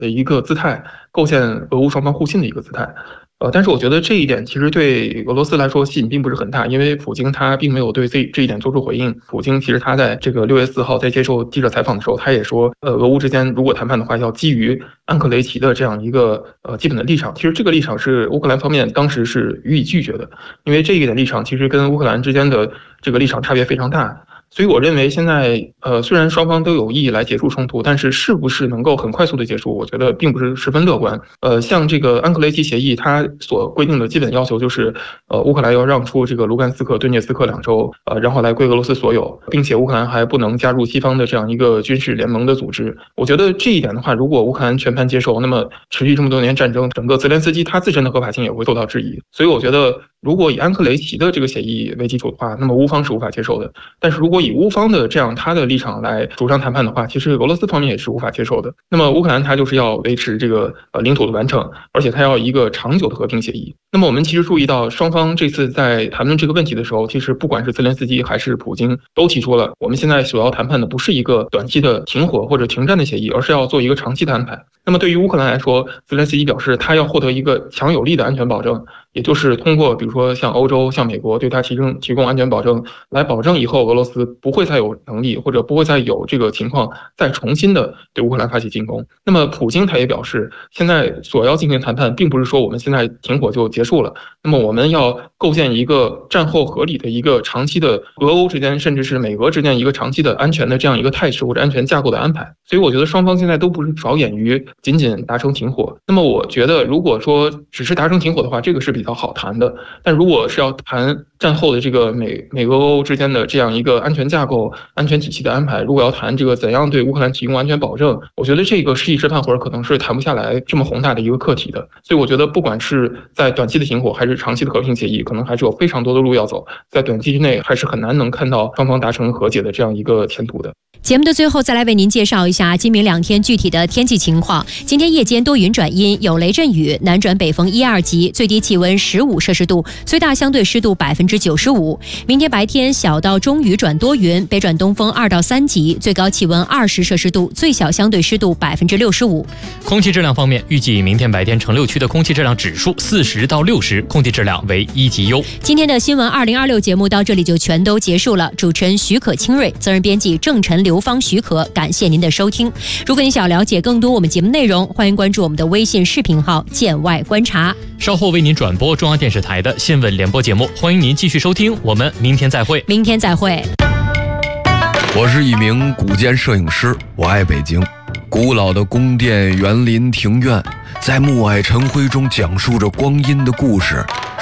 的一个姿态，构建俄乌双方互信的一个姿态。但是我觉得这一点其实对俄罗斯来说吸引并不是很大，因为普京他并没有对这一点做出回应。普京其实他在这个6月4号在接受记者采访的时候，他也说，俄乌之间如果谈判的话，要基于安克雷奇的这样一个基本的立场。其实这个立场是乌克兰方面当时是予以拒绝的，因为这一点立场其实跟乌克兰之间的这个立场差别非常大。所以我认为现在虽然双方都有意来结束冲突，但是是不是能够很快速的结束，我觉得并不是十分乐观。像这个安克雷奇协议，它所规定的基本要求就是，乌克兰要让出这个卢甘斯克、顿涅茨克2州，然后来归俄罗斯所有，并且乌克兰还不能加入西方的这样一个军事联盟的组织。我觉得这一点的话，如果乌克兰全盘接受，那么持续这么多年战争，整个泽连斯基他自身的合法性也会受到质疑。所以我觉得，如果以安克雷奇的这个协议为基础的话，那么乌方是无法接受的。但是如果以乌方的这样他的立场来主张谈判的话，其实俄罗斯方面也是无法接受的。那么乌克兰他就是要维持这个领土的完整，而且他要一个长久的和平协议。那么我们其实注意到，双方这次在谈论这个问题的时候，其实不管是泽连斯基还是普京，都提出了我们现在所要谈判的不是一个短期的停火或者停战的协议，而是要做一个长期的安排。那么对于乌克兰来说，泽连斯基表示他要获得一个强有力的安全保证，也就是通过比如说像欧洲、像美国对他提供安全保证，来保证以后俄罗斯不会再有能力或者不会再有这个情况再重新的对乌克兰发起进攻。那么普京他也表示，现在所要进行谈判，并不是说我们现在停火就结束了，那么我们要构建一个战后合理的一个长期的俄欧之间，甚至是美俄之间一个长期的安全的这样一个态势或者安全架构的安排。所以我觉得双方现在都不是着眼于仅仅达成停火。那么我觉得如果说只是达成停火的话，这个是比较好谈的。但如果是要谈战后的这个美俄欧之间的这样一个安全架构、安全体系的安排，如果要谈这个怎样对乌克兰提供安全保证，我觉得这个是一时半会儿可能是谈不下来这么宏大的一个课题的。所以我觉得不管是在短期的停火还是长期的和平协议，可能还是有非常多的路要走，在短期之内还是很难能看到双方达成和解的这样一个前途的。 节目的最后再来为您介绍一下今明2天具体的天气情况。今天夜间多云转阴，有雷阵雨，南转北风1、2级，最低气温15摄氏度，最大相对湿度95%。明天白天小到中雨转多云，北转东风2到3级，最高气温20摄氏度，最小相对湿度65%。 空气质量方面，预计明天白天城6区的空气质量指数40到60，空气质量为1级优。 今天的新闻2026节目到这里就全都结束了。主持人许可清瑞，责任编辑郑晨、刘芳、许可，感谢您的收听。如果你想了解更多我们节目内容，欢迎关注我们的微信视频号见外观察。 稍后为您转播中央电视台的新闻联播节目，欢迎您继续收听，我们明天再会。 明天再会。 我是一名古建摄影师，我爱北京。古老的宫殿、园林、庭院，在暮霭晨辉中讲述着光阴的故事。